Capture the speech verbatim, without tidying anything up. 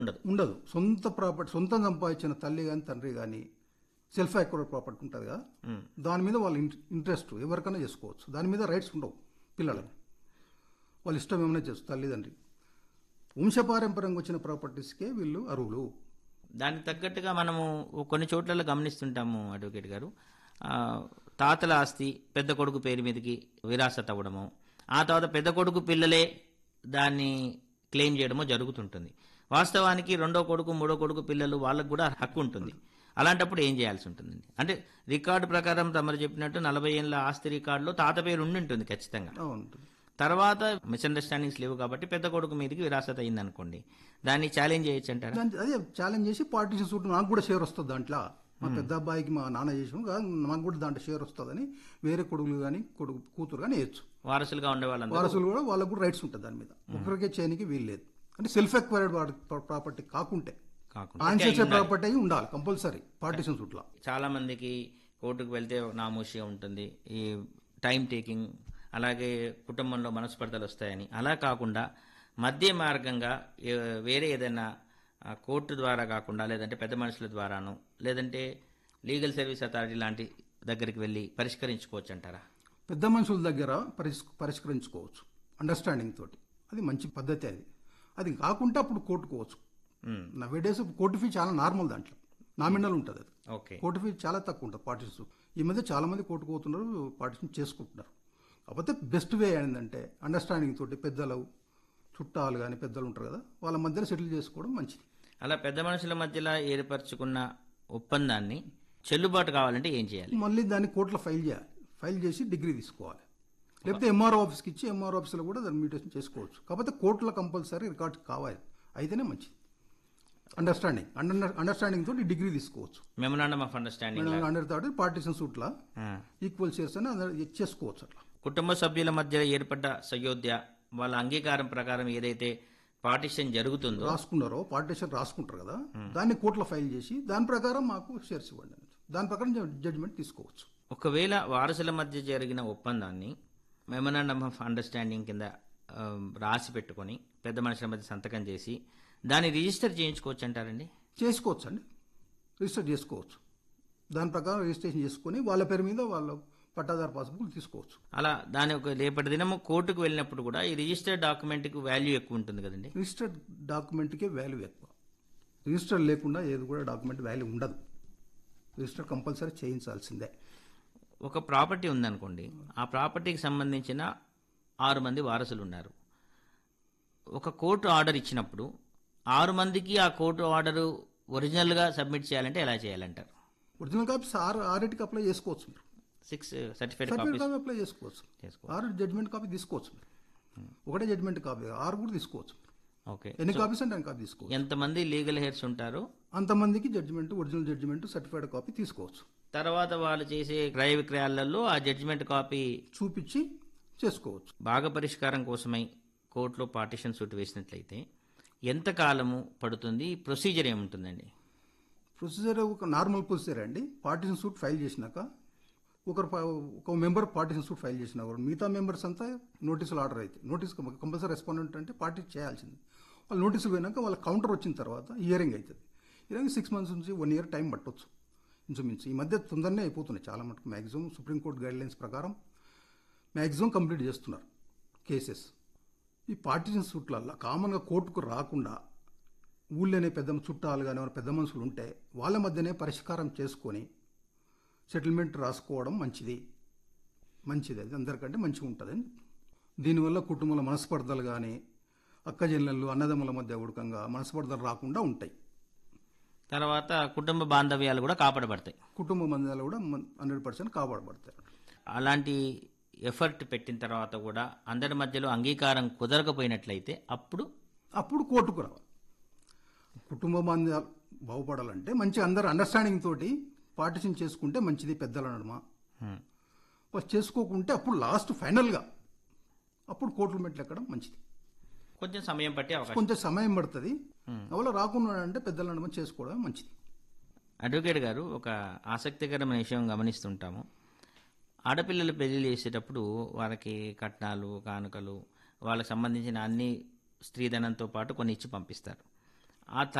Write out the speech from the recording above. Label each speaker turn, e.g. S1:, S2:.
S1: ఉండదు.
S2: ఉండదు. సొంత ప్రాపర్టీ సొంతం సంపాదించిన తల్లి కానీ తండ్రి కానీ సెల్ఫ్ అక్వైర్డ్ ప్రాపర్టీ ఉంటుంది కదా, దాని మీద వాళ్ళ ఇంట్రెస్ట్ ఎవరికైనా చేసుకోవచ్చు. దాని మీద రైట్స్ ఉండవు పిల్లలకి. వాళ్ళ ఇష్టం ఏమైనా చేస్తారు తల్లిదండ్రి. వంశపారంపర్యంగా వచ్చిన ప్రాపర్టీస్కే వీళ్ళు అర్హులు.
S1: దానికి తగ్గట్టుగా మనము కొన్ని చోట్లలో గమనిస్తుంటాము అడ్వకేట్ గారు, ఆ, తాతల ఆస్తి పెద్ద కొడుకు పేరు మీదకి విరాసత్ అవ్వడము, ఆ తర్వాత పెద్ద కొడుకు పిల్లలే దాన్ని క్లెయిమ్ చేయడమో జరుగుతుంటుంది. వాస్తవానికి రెండో కొడుకు మూడో కొడుకు పిల్లలు వాళ్ళకు కూడా హక్కు ఉంటుంది. అలాంటప్పుడు ఏం చేయాల్సి ఉంటుందండి? అంటే రికార్డు ప్రకారం తమరు చెప్పినట్టు నలభై ఏళ్ళ ఆస్తి రికార్డులో తాత పేరు ఉండి ఉంటుంది ఖచ్చితంగా.
S2: అవును.
S1: తర్వాత మిస్అండర్స్టాండింగ్స్ లేవు కాబట్టి పెద్ద కొడుకు మీదకి విరాసత్ అయింది అనుకోండి, దాన్ని ఛాలెంజ్ చేయొచ్చు అంటారా?
S2: దాన్ని అదే ఛాలెంజ్ చేసి పార్టీషన్ సూట్ నాకు కూడా షేర్ వస్తుంది దాంట్లో, మా పెద్ద అబ్బాయికి మా నాన్న చేసిన కాదు నాకు కూడా దాంట్లో షేర్ వస్తుందని వేరే కొడుకులు కానీ కొడుకు కూతురు కానీ వేయచ్చు.
S1: వారసులుగా ఉండే వాళ్ళందరూ
S2: వారసులు కూడా వాళ్ళకు కూడా రైట్స్ ఉంటుంది దాని మీద. ఒకరికే చేయడానికి వీలు లేదు. అంటే సెల్ఫ్ ఎక్వైర్డ్ ప్రాపర్టీ కాకుంటే
S1: కాకుండా
S2: ఆన్సెస్టర్ ప్రాపర్టీ అయి ఉండాలి కంపల్సరీ పార్టీషన్ సూట్లో.
S1: చాలా మందికి కోర్టుకు వెళ్తే నామోషిగా ఉంటుంది, ఈ టైం టేకింగ్, అలాగే కుటుంబంలో మనస్పర్ధలు వస్తాయని. అలా కాకుండా మధ్య మార్గంగా ఏ- వేరే ఏదైనా ఆ, కోర్టు ద్వారా కాకుండా లేదంటే పెద్ద మనుషుల ద్వారాను లేదంటే లీగల్ సర్వీస్ అథారిటీ లాంటి దగ్గరికి వెళ్ళి పరిష్కరించుకోవచ్చు అంటారా?
S2: పెద్ద మనుషుల దగ్గర పరిష్ పరిష్కరించుకోవచ్చు అండర్స్టాండింగ్ తోటి. అది మంచి పద్ధతి. అది అది కాకుంటే అప్పుడు కోర్టుకోవచ్చు.
S1: మ్మ్.
S2: నవే డేస్ కోర్టు ఫీ చాలా నార్మల్, దాంట్లో నామినల్ ఉంటుంది. అది
S1: ఓకే.
S2: కోర్టు ఫీ చాలా తక్కువ ఉంటుంది పార్టీషన్. ఈ మధ్య చాలా మంది కోర్టుకు పోతున్నారు, పార్టీషన్ చేసుకుంటున్నారు. కాకపోతే బెస్ట్ వే ఏంటంటే అండర్స్టాండింగ్ తోటి పెద్దలు చుట్టాలు కానీ పెద్దలు ఉంటారు కదా, వాళ్ళ మధ్యలో సెటిల్ చేసుకోవడం మంచిది.
S1: అలా పెద్ద మనుషుల మధ్యలో ఏర్పరచుకున్న ఒప్పందాన్ని చెల్లుబాటు కావాలంటే ఏం చేయాలి?
S2: మళ్ళీ దాన్ని కోర్టులో ఫైల్ చేయాలి. ఫైల్ చేసి డిగ్రీ తీసుకోవాలి. లేకపోతే ఎంఆర్ఓ ఆఫీస్కి ఇచ్చి ఎంఆర్ఓ ఆఫీస్లో కూడా దాన్ని మ్యూటేషన్ చేసుకోవచ్చు. కాకపోతే కోర్టులో కంపల్సరీ రికార్డ్ కావాలి, అయితేనే మంచిది. అండర్స్టాండింగ్ అండర్ అండర్స్టాండింగ్ తోటి డిగ్రీ తీసుకోవచ్చు.
S1: Memorandum of understanding
S2: under third partition సూట్లా equal shares అని అందరూ చేసుకోవచ్చు. అట్లా
S1: కుటుంబ సభ్యుల మధ్య ఏర్పడ్డ సయోధ్య వాళ్ళ అంగీకారం ప్రకారం ఏదైతే పార్టిషన్ జరుగుతుందో
S2: రాసుకున్నారో పార్టీషన్ రాసుకుంటారు కదా, దాన్ని కోర్టులో ఫైల్ చేసి దాని ప్రకారం మాకు షేర్స్ ఇవ్వండి అని దాని ప్రకారం జడ్జిమెంట్ తీసుకోవచ్చు.
S1: ఒకవేళ వారసుల మధ్య జరిగిన ఒప్పందాన్ని మెమరాండమ్ ఆఫ్ అండర్స్టాండింగ్ కింద ఆ, రాసి పెట్టుకొని పెద్ద మనుషుల మధ్య సంతకం చేసి దాన్ని రిజిస్టర్ చేయించుకోవచ్చు అంటారండి?
S2: చేసుకోవచ్చు అండి, రిజిస్టర్ చేసుకోవచ్చు. దాని ప్రకారం రిజిస్ట్రేషన్ చేసుకొని వాళ్ళ పేరు మీద వాళ్ళ పట్టాదారు పాస్బుక్ తీసుకోవచ్చు.
S1: అలా దాని ఒక రేపటి దినము కోర్టుకు వెళ్ళినప్పుడు కూడా ఈ రిజిస్టర్డ్ డాక్యుమెంట్కి వాల్యూ ఎక్కువ ఉంటుంది కదండి?
S2: రిజిస్టర్డ్ డాక్యుమెంట్కే వాల్యూ ఎక్కువ. రిజిస్టర్ లేకుండా ఏది కూడా డాక్యుమెంట్ వాల్యూ ఉండదు. Register compulsory చేయించాల్సిందే.
S1: ఒక ప్రాపర్టీ ఉందనుకోండి, ఆ ప్రాపర్టీకి సంబంధించిన ఆరు మంది వారసులు ఉన్నారు. ఒక కోర్టు ఆర్డర్ ఇచ్చినప్పుడు ఆరు మందికి ఆ కోర్టు ఆర్డర్ ఒరిజినల్గా సబ్మిట్ చేయాలంటే ఎలా చేయాలంటారు?
S2: ఒరిజినల్ కాపీస్ ఆరు ఆరింటికి అప్లై చేసుకోవచ్చు. మీరు
S1: six certified
S2: certificate
S1: copies
S2: copy apply చేసుకోవచ్చు.
S1: చేసుకోవచ్చు.
S2: ఆరు జడ్జిమెంట్ కాపీ తీసుకోవచ్చు. మీరు ఒకటే జడ్జిమెంట్ కాపీ ఆరు కూడా తీసుకోవచ్చు.
S1: ఓకే.
S2: ఎన్ని కాపీస్ అంటే అన్ని కాపీ తీసుకోవచ్చు.
S1: ఎంతమంది లీగల్ హెయిర్స్ ఉంటారో
S2: అంతమందికి judgement original judgement certified copy తీసుకోవచ్చు.
S1: తర్వాత వాళ్ళు చేసే క్రయ విక్రయాలలో ఆ జడ్జిమెంట్ కాపీ
S2: చూపించి చేసుకోవచ్చు.
S1: భాగ పరిష్కారం కోసమై కోర్టులో పార్టిషన్ సూట్ వేసినట్లయితే ఎంత కాలము పడుతుంది? ప్రొసీజర్ ఏముంటుందండి?
S2: ప్రొసీజర్ ఒక నార్మల్ ప్రొసీజర్ అండి. పార్టీషన్ సూట్ ఫైల్ చేసినాక ఒకరు ప- ఒక మెంబర్ పార్టీషన్ సూట్ ఫైల్ చేసిన మిగతా మెంబర్స్ అంతా నోటీసులు ఆర్డర్ అయితే నోటీస్ కంపల్సరీ రెస్పాండెంట్ అంటే పార్టీ చేయాల్సింది. వాళ్ళు నోటీసులు పోయినాక వాళ్ళ కౌంటర్ వచ్చిన తర్వాత హియరింగ్ అవుతుంది. హియరింగ్ సిక్స్ మంత్స్ నుంచి వన్ ఇయర్ టైం పట్టవచ్చు ఇంచుమించు. ఈ మధ్య తొందరనే అయిపోతున్నాయి చాలా మటుకు. మ్యాక్సిమం సుప్రీంకోర్టు గైడ్ లైన్స్ ప్రకారం మ్యాక్సిమం కంప్లీట్ చేస్తున్నారు కేసెస్. ఈ పార్టీషన్ సూట్లల్లో కామన్గా కోర్టుకు రాకుండా ఊళ్ళోనే పెద్ద చుట్టాలు కానీ ఎవరైనా పెద్ద మనుషులు ఉంటే వాళ్ళ మధ్యనే పరిష్కారం చేసుకొని సెటిల్మెంట్ రాసుకోవడం మంచిది. మంచిది అది అందరికంటే మంచిగా ఉంటుంది. దీనివల్ల కుటుంబంలో మనస్పర్ధలు కానీ అక్క చెల్లెళ్ళు అన్నదమ్ముల మధ్య ఉడకంగా మనస్పర్ధలు రాకుండా ఉంటాయి.
S1: తర్వాత కుటుంబ బాంధవ్యాలు కూడా కాపాడబడతాయి.
S2: కుటుంబ మధ్యలో కూడా హండ్రెడ్ పర్సెంట్ కాపాడబడతాయి.
S1: అలాంటి ఎఫర్ట్ పెట్టిన తర్వాత కూడా అందరి మధ్యలో అంగీకారం కుదరకపోయినట్లయితే అప్పుడు
S2: అప్పుడు కోర్టుకు రావాలి. కుటుంబ బాంధవ్యాలు బాగుపడాలంటే మంచి అందరు అండర్స్టాండింగ్ తోటి పార్టిషన్ చేసుకుంటే మంచిది. పెద్దల నడుమ
S1: హ్మ్,
S2: వాళ్ళు చేసుకోకుంటే అప్పుడు లాస్ట్ ఫైనల్గా అప్పుడు కోర్టులు మెట్లు ఎక్కడం మంచిది.
S1: కొంచెం సమయం పట్టే అవకాశం.
S2: కొంచెం సమయం పడుతుంది. అవల రాకుండా అంటే పెద్దల నడుమ చేసుకోవడం మంచిది.
S1: అడ్వకేట్ గారు, ఒక ఆసక్తికరమైన విషయం గమనిస్తుంటాము. ఆడపిల్లలు పెళ్లి చేసేటప్పుడు వారికి కట్నాలు కానుకలు వాళ్ళకి సంబంధించిన అన్ని స్త్రీధనంతో పాటు కొన్ని ఇచ్చి పంపిస్తారు. ఆ